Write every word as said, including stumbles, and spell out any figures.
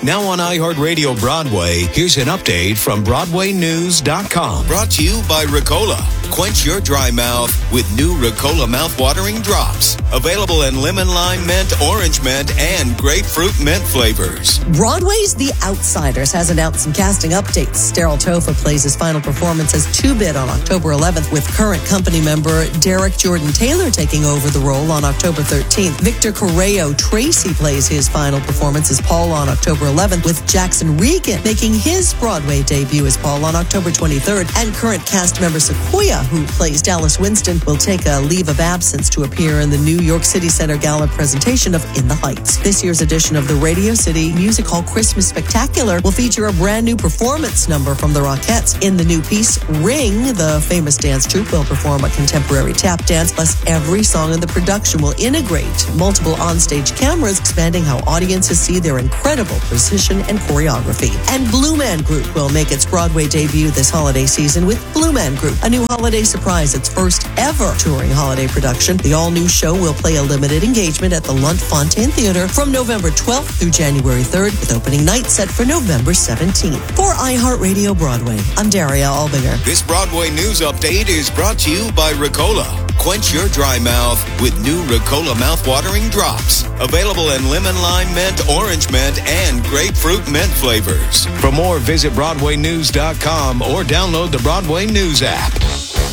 Now on iHeartRadio Broadway, here's an update from Broadway News dot com. Brought to you by Ricola. Quench your dry mouth with new Ricola mouthwatering drops. Available in lemon, lime, mint, orange mint, and grapefruit mint flavors. Broadway's The Outsiders has announced some casting updates. Daryl Topher plays his final performance as Two-Bit on October eleventh, with current company member Derek Jordan Taylor taking over the role on October thirteenth. Victor Correo Tracy plays his final performance as Paul on October eleventh, with Jackson Regan making his Broadway debut as Paul on October twenty-third. And current cast member Sequoia, who plays Dallas Winston, will take a leave of absence to appear in the New York City Center Gala presentation of In the Heights. This year's edition of the Radio City Music Hall Christmas Spectacular will feature a brand new performance number from the Rockettes. In the new piece, Ring, the famous dance troupe will perform a contemporary tap dance, plus every song in the production will integrate multiple onstage cameras, expanding how audiences see their incredible precision and choreography. And Blue Man Group will make its Broadway debut this holiday season with Blue Man Group, a new holiday surprise, its first ever touring holiday production. The all-new show will play a limited engagement at the Lunt Fontaine Theater from November twelfth through January third, with opening night set for November seventeenth. For iHeartRadio Broadway, I'm Daria Albinger. This Broadway news update is brought to you by Ricola. Quench your dry mouth with new Ricola mouthwatering drops. Available in lemon, lime, mint, orange mint, and grapefruit mint flavors. For more, visit Broadway News dot com or download the Broadway News app.